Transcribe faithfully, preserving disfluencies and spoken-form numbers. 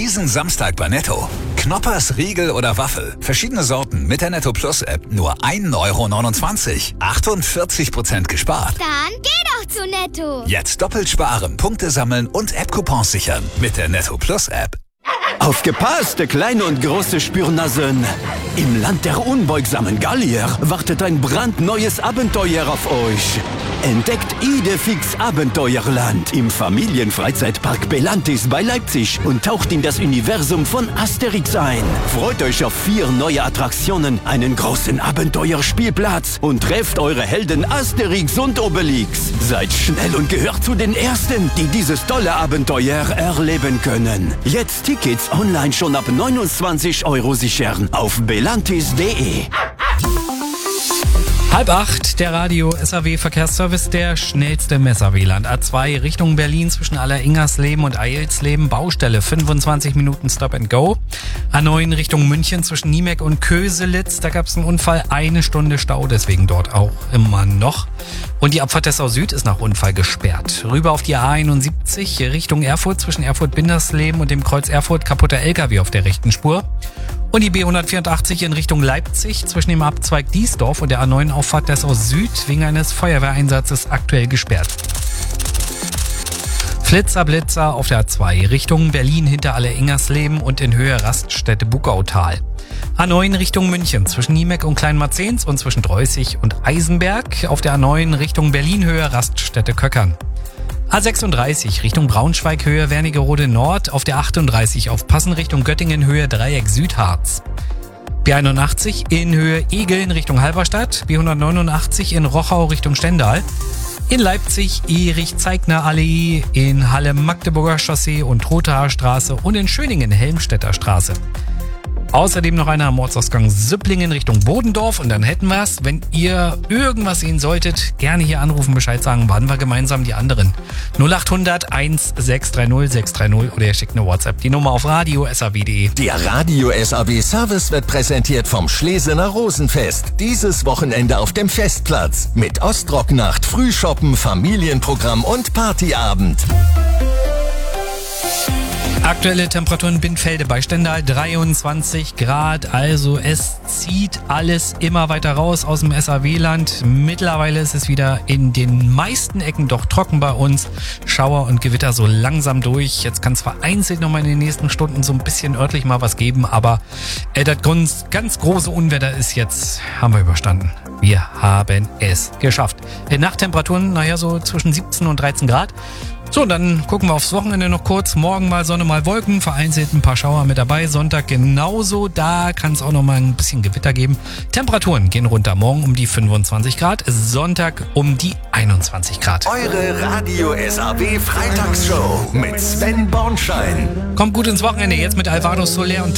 Diesen Samstag bei Netto. Knoppers, Riegel oder Waffel. Verschiedene Sorten mit der Netto Plus App. Nur ein Euro neunundzwanzig. achtundvierzig Prozent gespart. Dann geh doch zu Netto. Jetzt doppelt sparen, Punkte sammeln und App-Coupons sichern. Mit der Netto Plus App. Aufgepasst, kleine und große Spürnasen. Im Land der unbeugsamen Gallier wartet ein brandneues Abenteuer auf euch. Entdeckt Idefix Abenteuerland im Familienfreizeitpark Belantis bei Leipzig und taucht in das Universum von Asterix ein. Freut euch auf vier neue Attraktionen, einen großen Abenteuerspielplatz und trefft eure Helden Asterix und Obelix. Seid schnell und gehört zu den Ersten, die dieses tolle Abenteuer erleben können. Jetzt Tickets online schon ab neunundzwanzig Euro sichern auf belantis punkt de. Halb acht, der Radio S A W Verkehrsservice, der schnellste im S A W-Land. A zwei Richtung Berlin zwischen Alleringersleben und Eilsleben, Baustelle, fünfundzwanzig Minuten Stop and Go. A neun Richtung München zwischen Niemek und Köselitz, da gab es einen Unfall, eine Stunde Stau, deswegen dort auch immer noch. Und die Abfahrt Dessau Süd ist nach Unfall gesperrt. Rüber auf die A einundsiebzig Richtung Erfurt zwischen Erfurt-Bindersleben und dem Kreuz Erfurt, kaputter L K W auf der rechten Spur. Und die B hundertvierundachtzig in Richtung Leipzig zwischen dem Abzweig Diesdorf und der A neun Auffahrt Dessau Süd wegen eines Feuerwehreinsatzes aktuell gesperrt. Flitzer Blitzer auf der A zwei Richtung Berlin hinter Alleringersleben und in Höhe Raststätte Buckautal. A neun Richtung München zwischen Niemek und Kleinmarzens und zwischen Dreußig und Eisenberg. Auf der A neun Richtung Berlin Höhe Raststätte Köckern. A sechsunddreißig Richtung Braunschweig Höhe Wernigerode Nord, auf der achtunddreißig aufpassen Richtung Göttingen Höhe Dreieck Südharz. B einundachtzig in Höhe Egeln Richtung Halberstadt, B hundertneunundachtzig in Rochau Richtung Stendal, in Leipzig Erich-Zeigner Allee, in Halle Magdeburger Chaussee und Roter Straße und in Schöningen Helmstedter Straße. Außerdem noch einer am Ortsausgang Süpplingen Richtung Bodendorf und dann hätten wir es. Wenn ihr irgendwas sehen solltet, gerne hier anrufen, Bescheid sagen, warten wir gemeinsam die anderen. null achthundert eins sechs drei null sechs drei null oder ihr schickt eine WhatsApp. Die Nummer auf radio punkt s a w punkt de. Der Radio S A W Service wird präsentiert vom Schlesener Rosenfest. Dieses Wochenende auf dem Festplatz. Mit Ostrocknacht, Frühshoppen, Familienprogramm und Partyabend. Aktuelle Temperaturen Bindfelde bei Stendal dreiundzwanzig Grad, also es zieht alles immer weiter raus aus dem S A W-Land. Mittlerweile ist es wieder in den meisten Ecken doch trocken bei uns. Schauer und Gewitter so langsam durch. Jetzt kann es vereinzelt nochmal in den nächsten Stunden so ein bisschen örtlich mal was geben, aber äh, das ganz, ganz große Unwetter ist jetzt, haben wir überstanden. Wir haben es geschafft. Äh, Nachttemperaturen, naja, so zwischen siebzehn und dreizehn Grad. So, dann gucken wir aufs Wochenende noch kurz. Morgen mal Sonne, mal Wolken, vereinzelt ein paar Schauer mit dabei. Sonntag genauso, da kann es auch noch mal ein bisschen Gewitter geben. Temperaturen gehen runter. Morgen um die fünfundzwanzig Grad, Sonntag um die einundzwanzig Grad. Eure Radio S A W Freitagsshow mit Sven Bornschein. Kommt gut ins Wochenende, jetzt mit Alvaro Soler und